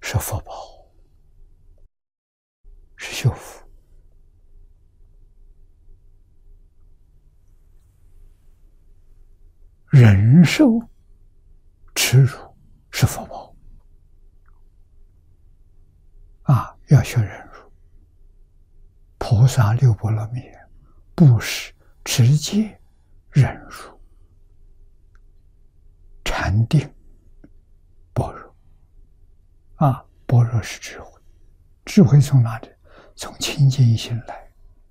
是福报，是修福。忍受耻辱是福报要学忍辱。菩萨六波罗蜜，布施、持戒、忍辱、禅定、般若般若是智慧，智慧从哪里？从清净心来，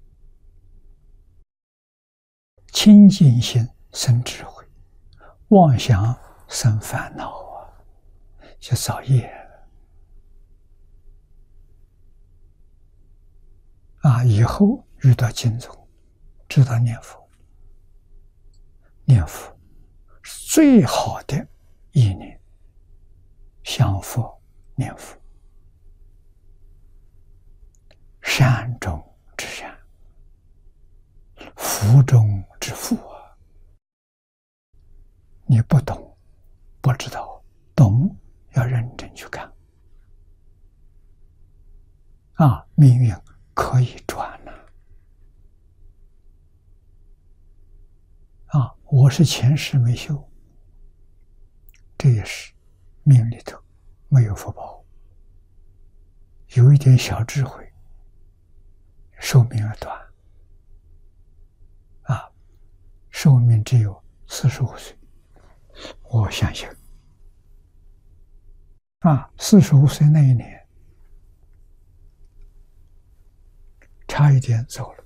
清净心生智慧，妄想生烦恼就造业以后遇到经宗，知道念佛，念佛是最好的意念，向佛念佛，善中之善，福中之福你不懂，不知道，懂要认真去看命运可以转我是前世没修，这也是命里头没有福报，有一点小智慧，寿命而短寿命只有45岁。我相信45岁那一年差一点走了。